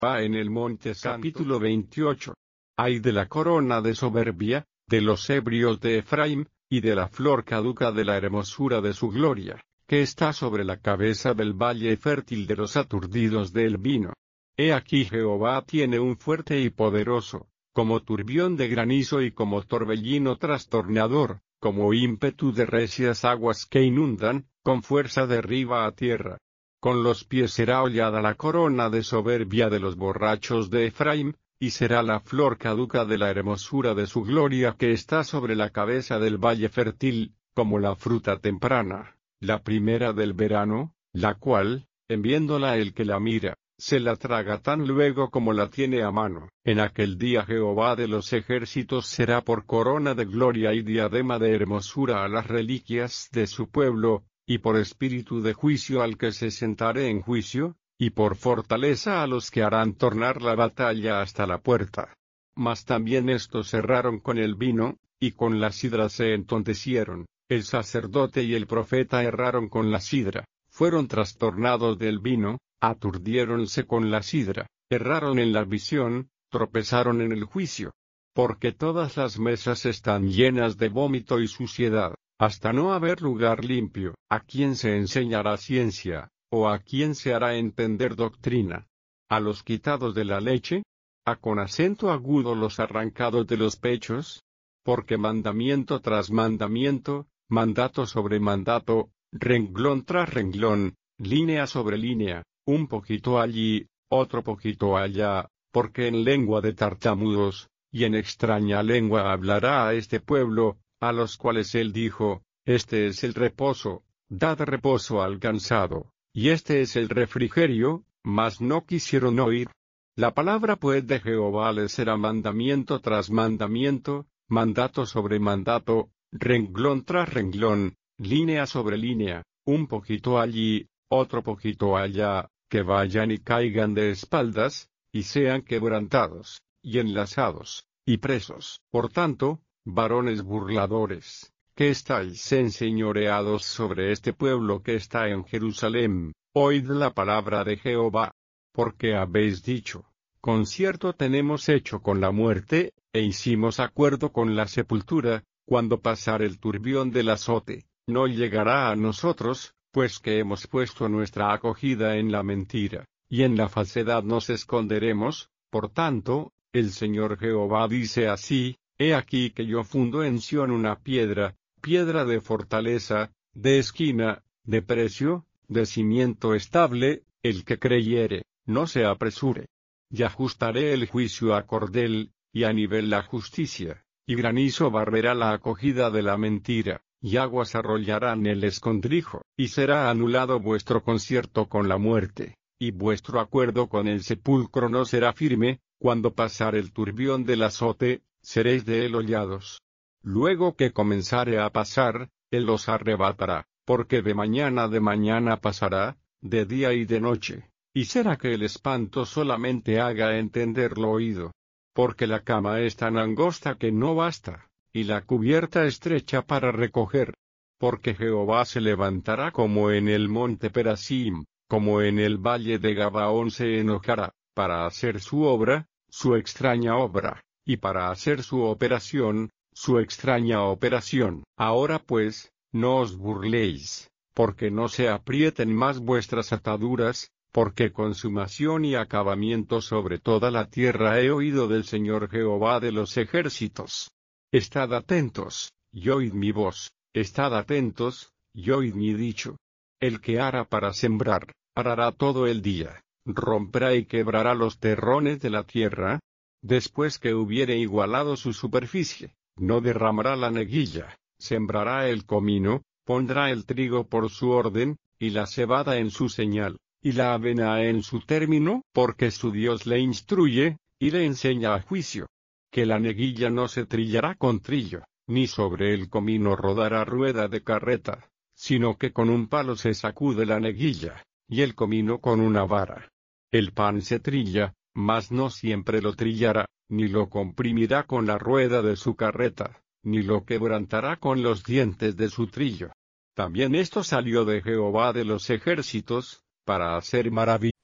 Va en el monte Santo. Capítulo 28. Ay de la corona de soberbia, de los ebrios de Efraín, y de la flor caduca de la hermosura de su gloria, que está sobre la cabeza del valle fértil de los aturdidos del vino. He aquí Jehová tiene un fuerte y poderoso, como turbión de granizo y como torbellino trastornador, como ímpetu de recias aguas que inundan, con fuerza derriba a tierra. Con los pies será hollada la corona de soberbia de los borrachos de Efraín, y será la flor caduca de la hermosura de su gloria que está sobre la cabeza del valle fértil, como la fruta temprana, la primera del verano, la cual, en viéndola el que la mira, se la traga tan luego como la tiene a mano. En aquel día Jehová de los ejércitos será por corona de gloria y diadema de hermosura a las reliquias de su pueblo, y por espíritu de juicio al que se sentare en juicio, y por fortaleza a los que harán tornar la batalla hasta la puerta. Mas también estos erraron con el vino, y con la sidra se entontecieron, el sacerdote y el profeta erraron con la sidra, fueron trastornados del vino, aturdiéronse con la sidra, erraron en la visión, tropezaron en el juicio. Porque todas las mesas están llenas de vómito y suciedad, hasta no haber lugar limpio. ¿A quién se enseñará ciencia, o a quién se hará entender doctrina? ¿A los quitados de la leche? ¿A con acento agudo los arrancados de los pechos? Porque mandamiento tras mandamiento, mandato sobre mandato, renglón tras renglón, línea sobre línea, un poquito allí, otro poquito allá, porque en lengua de tartamudos, y en extraña lengua hablará a este pueblo, a los cuales él dijo, este es el reposo, dad reposo al cansado, y este es el refrigerio, mas no quisieron oír. La palabra pues de Jehová les será mandamiento tras mandamiento, mandato sobre mandato, renglón tras renglón, línea sobre línea, un poquito allí, otro poquito allá, que vayan y caigan de espaldas, y sean quebrantados, y enlazados, y presos. Por tanto, varones burladores, que estáis enseñoreados sobre este pueblo que está en Jerusalén, oíd la palabra de Jehová. Porque habéis dicho, concierto tenemos hecho con la muerte, e hicimos acuerdo con la sepultura, cuando pasare el turbión del azote, no llegará a nosotros, pues que hemos puesto nuestra acogida en la mentira, y en la falsedad nos esconderemos. Por tanto, el Señor Jehová dice así, he aquí que yo fundo en Sión una piedra, piedra de fortaleza, de esquina, de precio, de cimiento estable, el que creyere, no se apresure. Y ajustaré el juicio a cordel, y a nivel la justicia, y granizo barrerá la acogida de la mentira, y aguas arrollarán el escondrijo, y será anulado vuestro concierto con la muerte, y vuestro acuerdo con el sepulcro no será firme. Cuando pasare el turbión del azote, seréis de él hollados. Luego que comenzare a pasar, él os arrebatará, porque de mañana pasará, de día y de noche, y será que el espanto solamente haga entender lo oído. Porque la cama es tan angosta que no basta, y la cubierta estrecha para recoger. Porque Jehová se levantará como en el monte Perasim, como en el valle de Gabaón se enojará, para hacer su obra, su extraña obra, y para hacer su operación, su extraña operación. Ahora pues, no os burléis, porque no se aprieten más vuestras ataduras, porque consumación y acabamiento sobre toda la tierra he oído del Señor Jehová de los ejércitos. Estad atentos, y oíd mi voz, estad atentos, y oíd mi dicho. El que ara para sembrar, arará todo el día, romperá y quebrará los terrones de la tierra. Después que hubiere igualado su superficie, no derramará la neguilla, sembrará el comino, pondrá el trigo por su orden, y la cebada en su señal, y la avena en su término, porque su Dios le instruye, y le enseña a juicio. Que la neguilla no se trillará con trillo, ni sobre el comino rodará rueda de carreta, sino que con un palo se sacude la neguilla, y el comino con una vara. El pan se trilla, mas no siempre lo trillará, ni lo comprimirá con la rueda de su carreta, ni lo quebrantará con los dientes de su trillo. También esto salió de Jehová de los ejércitos, para hacer maravillas.